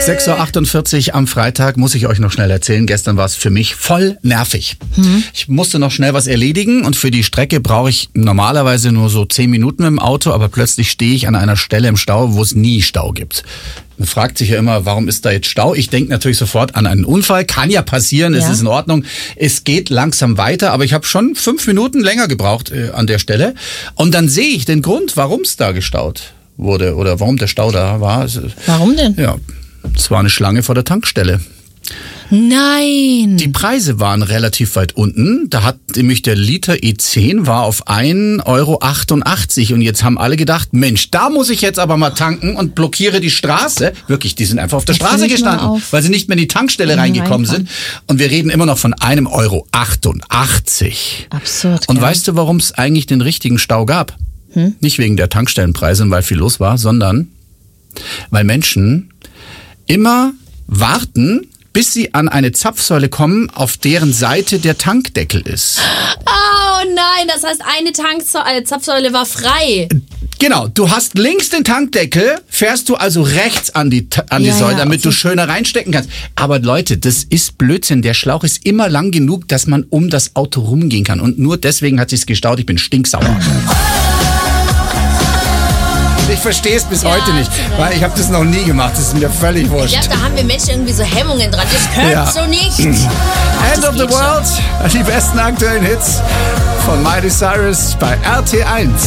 6.48 Uhr am Freitag, muss ich euch noch schnell erzählen. Gestern war es für mich voll nervig. Ich musste noch schnell was erledigen und für die Strecke brauche ich normalerweise nur so 10 Minuten mit dem Auto, aber plötzlich stehe ich an einer Stelle im Stau, wo es nie Stau gibt. Man fragt sich ja immer, warum ist da jetzt Stau? Ich denke natürlich sofort an einen Unfall. Kann ja passieren, es ist in Ordnung. Es geht langsam weiter, aber ich habe schon 5 Minuten länger gebraucht an der Stelle. Und dann sehe ich den Grund, warum es da gestaut wurde oder warum der Stau da war. Warum denn? Ja, es war eine Schlange vor der Tankstelle. Nein! Die Preise waren relativ weit unten. Da hat nämlich der Liter E10 war auf 1,88 € und jetzt haben alle gedacht, Mensch, da muss ich jetzt aber mal tanken und blockiere die Straße. Wirklich, die sind einfach auf der Straße gestanden, weil sie nicht mehr in die Tankstelle reingekommen sind. Und wir reden immer noch von 1,88 €. Absurd. Und weißt du, warum es eigentlich den richtigen Stau gab? Nicht wegen der Tankstellenpreise und weil viel los war, sondern weil Menschen immer warten, bis sie an eine Zapfsäule kommen, auf deren Seite der Tankdeckel ist. Oh nein, das heißt, eine Zapfsäule war frei. Genau, du hast links den Tankdeckel, fährst du also rechts an die Säule, damit du schöner reinstecken kannst. Aber Leute, das ist Blödsinn. Der Schlauch ist immer lang genug, dass man um das Auto rumgehen kann. Und nur deswegen hat sich's gestaut. Ich bin stinksauer. Ich verstehe es bis heute nicht, weil ich habe das noch nie gemacht. Das ist mir völlig wurscht. Ich glaube, da haben wir Menschen irgendwie so Hemmungen dran. Das gehört so nicht. End of the World, die besten aktuellen Hits von Miley Cyrus bei RT1.